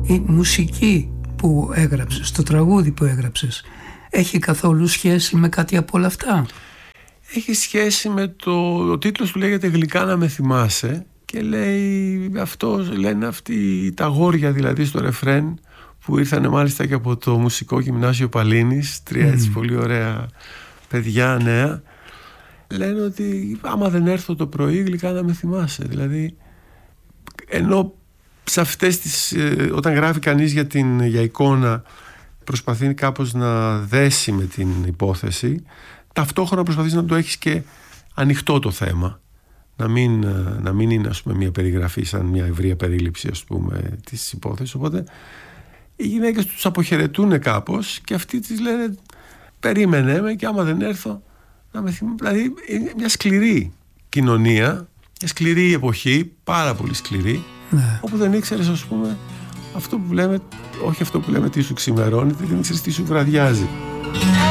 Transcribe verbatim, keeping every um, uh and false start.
Η μουσική που έγραψες, το τραγούδι που έγραψες, έχει καθόλου σχέση με κάτι από όλα αυτά? Έχει σχέση με το... Ο τίτλος του λέγεται «Γλυκά να με θυμάσαι» και λέει αυτό, λένε αυτοί τα αγόρια δηλαδή στο ρεφρέν, που ήρθανε μάλιστα και από το Μουσικό Γυμνάσιο Παλίνης, τρία mm. έτσι πολύ ωραία παιδιά νέα, λένε ότι άμα δεν έρθω το πρωί γλυκά να με θυμάσαι. Δηλαδή, ενώ σε αυτές τις, όταν γράφει κανείς για, την, για εικόνα, προσπαθεί κάπως να δέσει με την υπόθεση, ταυτόχρονα προσπαθείς να το έχεις και ανοιχτό το θέμα, να μην, να μην είναι, ας πούμε, μια περιγραφή σαν μια ευρεία περίληψη, ας πούμε, της υπόθεσης. Οπότε οι γυναίκες τους αποχαιρετούν κάπως και αυτοί τις λένε περίμενε με και άμα δεν έρθω να με θυμάμαι. Δηλαδή είναι μια σκληρή κοινωνία, μια σκληρή εποχή, πάρα πολύ σκληρή, ναι. Όπου δεν ήξερες, ας πούμε, αυτό που λέμε, όχι αυτό που λέμε τι σου ξημερώνει, δεν ήξερες τι σου βραδιάζει.